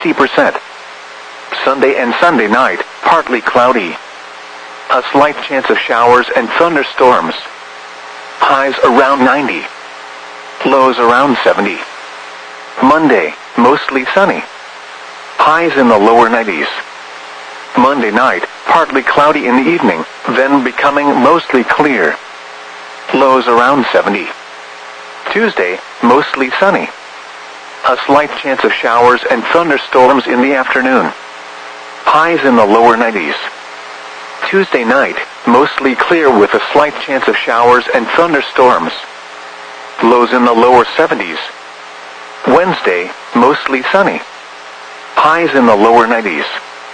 50%. Sunday and Sunday night, partly cloudy. A slight chance of showers and thunderstorms. Highs around 90. Lows around 70. Monday, mostly sunny. Highs in the lower 90s. Monday night, partly cloudy in the evening, then becoming mostly clear. Lows around 70. Tuesday, mostly sunny. A slight chance of showers and thunderstorms in the afternoon. Highs in the lower 90s. Tuesday night, mostly clear with a slight chance of showers and thunderstorms. Lows in the lower 70s. Wednesday, mostly sunny. Highs in the lower 90s.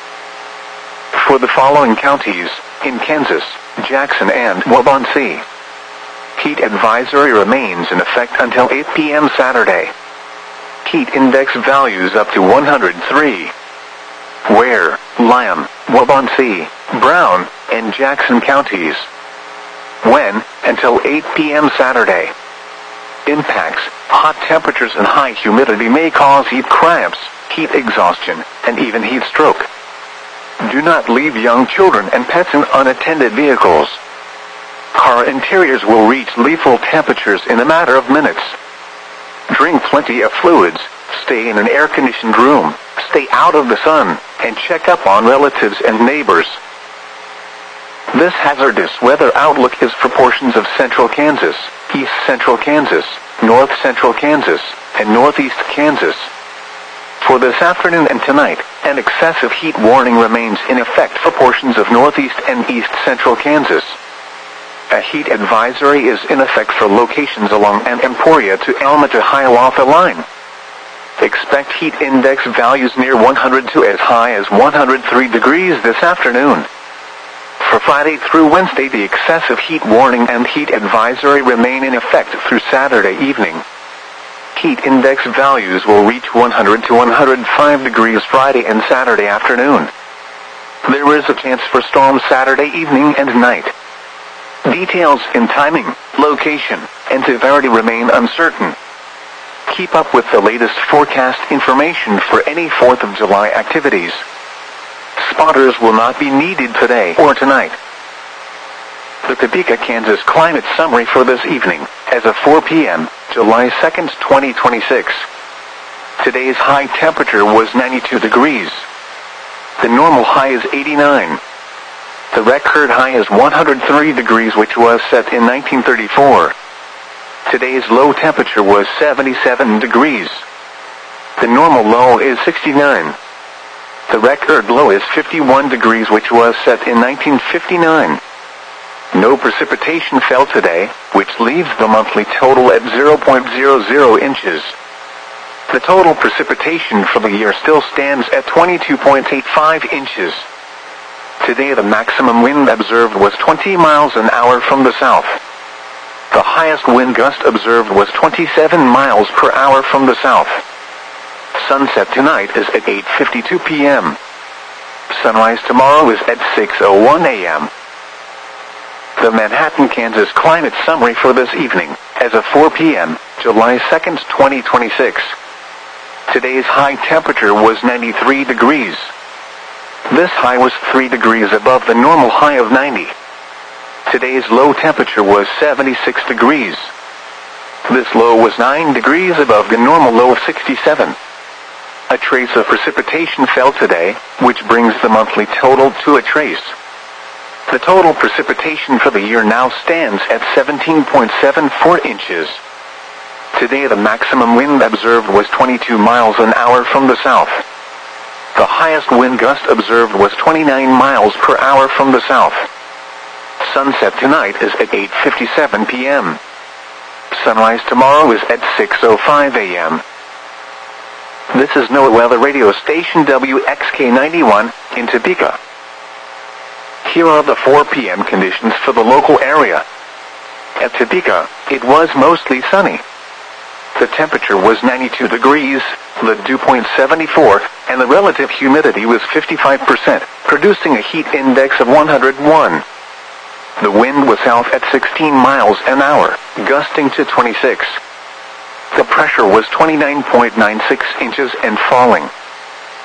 For the following counties, in Kansas, Jackson and Waubonsee, heat advisory remains in effect until 8 p.m. Saturday. Heat index values up to 103. Ware, Lyon, Waubonsee, Brown, and Jackson counties. When, until 8 p.m. Saturday. Impacts, hot temperatures and high humidity may cause heat cramps, heat exhaustion, and even heat stroke. Do not leave young children and pets in unattended vehicles. Car interiors will reach lethal temperatures in a matter of minutes. Drink plenty of fluids, stay in an air-conditioned room, stay out of the sun, and check up on relatives and neighbors. This hazardous weather outlook is for portions of central Kansas, east central Kansas, north central Kansas, and northeast Kansas. For this afternoon and tonight, an excessive heat warning remains in effect for portions of northeast and east central Kansas. A heat advisory is in effect for locations along an Emporia to Alma to Hiawatha line. Expect heat index values near 100 to as high as 103 degrees this afternoon. For Friday through Wednesday, the excessive heat warning and heat advisory remain in effect through Saturday evening. Heat index values will reach 100 to 105 degrees Friday and Saturday afternoon. There is a chance for storms Saturday evening and night. Details in timing, location, and severity remain uncertain. Keep up with the latest forecast information for any 4th of July activities. Spotters will not be needed today or tonight. The Topeka, Kansas climate summary for this evening, as of 4 p.m., July 2nd, 2026. Today's high temperature was 92 degrees. The normal high is 89. The record high is 103 degrees, which was set in 1934. Today's low temperature was 77 degrees. The normal low is 69. The record low is 51 degrees, which was set in 1959. No precipitation fell today, which leaves the monthly total at 0.00 inches. The total precipitation for the year still stands at 22.85 inches. Today the maximum wind observed was 20 miles an hour from the south. The highest wind gust observed was 27 miles per hour from the south. Sunset tonight is at 8:52 p.m. Sunrise tomorrow is at 6:01 a.m. The Manhattan, Kansas climate summary for this evening, as of 4 p.m., July 2nd, 2026. Today's high temperature was 93 degrees. This high was 3 degrees above the normal high of 90. Today's low temperature was 76 degrees. This low was 9 degrees above the normal low of 67. A trace of precipitation fell today, which brings the monthly total to a trace. The total precipitation for the year now stands at 17.74 inches. Today the maximum wind observed was 22 miles an hour from the south. The highest wind gust observed was 29 miles per hour from the south. Sunset tonight is at 8:57 p.m. Sunrise tomorrow is at 6:05 a.m. This is NOAA Weather Radio Station WXK91 in Topeka. Here are the 4 p.m. conditions for the local area. At Topeka, it was mostly sunny. The temperature was 92 degrees, the dew point 74, and the relative humidity was 55%, producing a heat index of 101. The wind was south at 16 miles an hour, gusting to 26. The pressure was 29.96 inches and falling.